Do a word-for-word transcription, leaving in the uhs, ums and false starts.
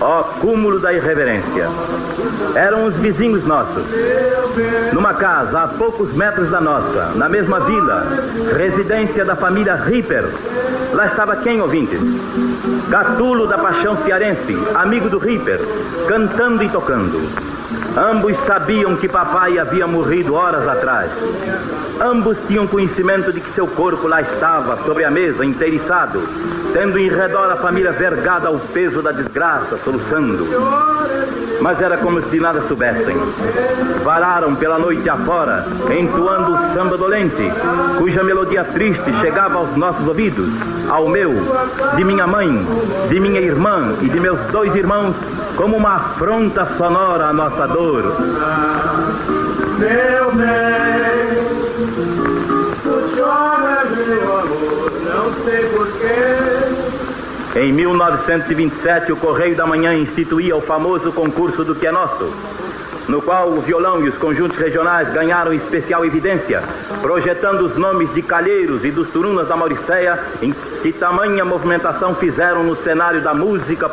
Ó cúmulo da irreverência. Eram os vizinhos nossos. Numa casa a poucos metros da nossa, na mesma vila, residência da família Ripper. Lá estava quem, ouvintes? Catulo da Paixão Cearense, amigo do Ripper, cantando e tocando. Ambos sabiam que papai havia morrido horas atrás. Ambos tinham conhecimento de que seu corpo lá estava, sobre a mesa, inteiriçado, tendo em redor a família vergada ao peso da desgraça, soluçando. Mas era como se nada soubessem. Vararam pela noite afora, entoando o samba dolente, cuja melodia triste chegava aos nossos ouvidos, ao meu, de minha mãe, de minha irmã e de meus dois irmãos, como uma afronta sonora à nossa dor. Meu bem, tu choras, meu amor, não sei porquê. Em mil novecentos e vinte e sete, o Correio da Manhã instituía o famoso concurso do que é nosso, no qual o violão e os conjuntos regionais ganharam especial evidência, projetando os nomes de Calheiros e dos Turunas da Mauricéia, em que tamanha movimentação fizeram no cenário da música